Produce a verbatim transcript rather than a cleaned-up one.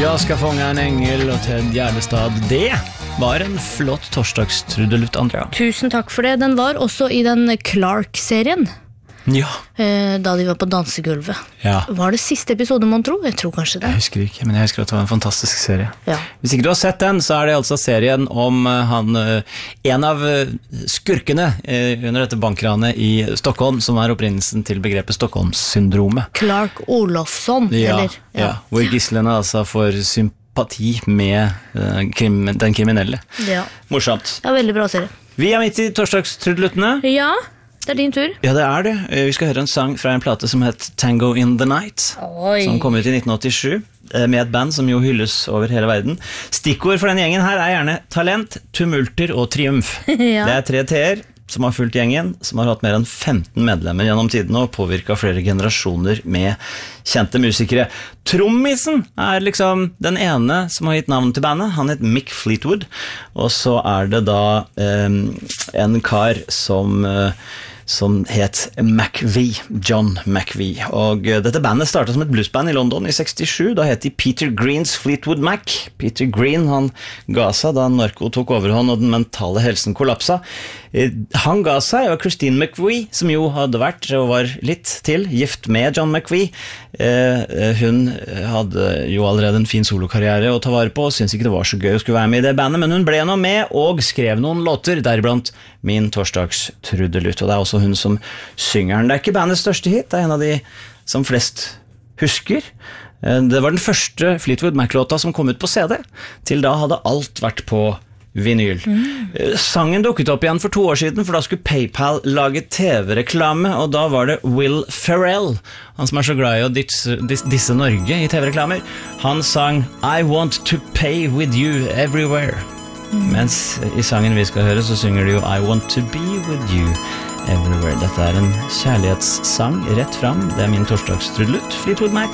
Jag ska fånga en engel og Ted Gärdestad. Det var en flott torsdagstrudelutt, Andrea. Tusen takk for det. Den var også i den Clark-serien. Ja. Da de var på dansegulvet. Ja. Var det siste episode, man tror? Jeg tror kanskje det. Jeg husker ikke, men jeg husker at det var en fantastisk serie. Ja. Hvis ikke du har sett den, så er det altså serien om han, en av skurkene under dette bankranet i Stockholm, som er opprinnelsen til begrepet Stockholmssyndromet. Clark Olofsson, ja, eller? Ja. ja, hvor gislene altså får sympati med uh, krim, den kriminelle. Ja. Morsomt. Ja, veldig bra serie. Vi er midt i torsdagstrudeluttene. Ja, det er din tur. Ja, det er det. Vi skal høre en sang fra en plate som het Tango in the Night. Oi. Som kom ut i nitten åttisju, med et band som jo hylles over hele verden. Stikkord for denne gjengen her er gjerne talent, tumulter og triumf. Ja. Det er tre T-er som har fulgt gjengen, som har hatt mer enn femten medlemmer gjennom tiden og påvirket flere generasjoner med kjente musikere. Trommisen er liksom den ene som har gitt navn til bandet. Han heter Mick Fleetwood, og så er det da eh, en kar som... Eh, som het McVie, John McVie. Og dette bandet startet som et bluesband i London i sekstisju. Da het de Peter Green's Fleetwood Mac. Peter Green, han ga seg da narko tok overhånd og den mentale helsen kollapsa. Han ga seg, og Christine McVie, som jo hadde vært og var litt til, gift med John McVie. Hun hadde jo allerede en fin solokarriere å ta vare på, og syntes ikke det var så gøy å skulle være med i det bandet, men hun ble nå med og skrev noen låter, deriblant Min torsdagstrudelutt, og det er også hun som synger den. Det er ikke bandets største hit, det er en av de som flest husker. Det var den første Fleetwood Mac-låta som kom ut på C D. Til da hadde alt vært på vinyl. Mm. Sangen dukket opp igjen for to år siden, for da skulle PayPal lage T V-reklame, og da var det Will Ferrell, han som er så glad i å disse, disse Norge i T V-reklamer. Han sang I want to pay with you everywhere. Mm. Mens i sangen vi skal høre, så synger de jo I want to be with you everywhere. Dette er en kjærlighetssang rett fram. Det er min torsdagstrudelutt, Fleetwood Mac.